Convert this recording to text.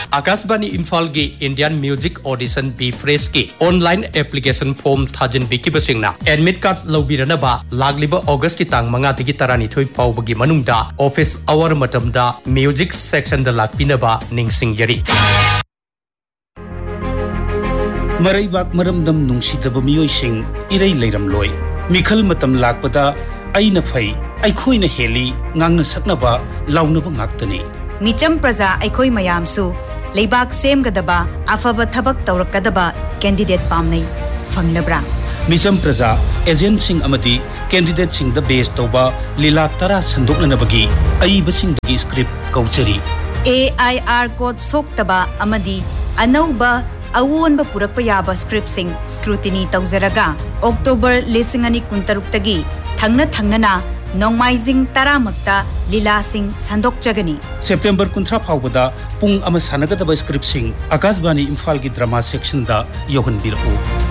आकाशवाणी इम्फाल की Indian music audition B fresh की online application form थाजन बिकिबसिंगना admit card लौबिरनबा लागलिबा अगस्त की तांग मंगा तगी तरानिथोय फावबगी मनुंगदा ऑफिस आवर मतमदा म्यूजिक सेक्शन दा लाकपिनबा निंगसिंगयरी मरैबाक मरमदम नुंसिदब मियोइसिंग इरै लैरमलोय मिखल मतम लाकपदा अइना फै अइखोइना heli ngang saknaba launaba ngaktani Mitcham प्रजा अखोई मयामसु लेबाक सेमगदबा अफब थबक तौरकदबा कैंडिडेट पामनै फंगलब्रा मिचम प्रजा agent Singh अमदी candidate Singh the base तोबा लीला तरा संदोकनबगी अइब सिंग दगी स्क्रिप्ट कौचरी AIR कोड सोक्तबा अमदी अनौबा अवोनब पुरक्प याबा स्क्रिप्ट सिंग स्क्रूटिनी तौजरगा अक्टोबर 2023 तगी थंगना नोंगमाइजिंग तरामक्ता लीला सिंह संदोकचगनी सेप्टेंबर 19 फावबदा पुंग अमा सानगदबा स्क्रिप्ट सिंग आकाशवाणी इम्फाल की ड्रामा सेक्शन दा योहन बिरहु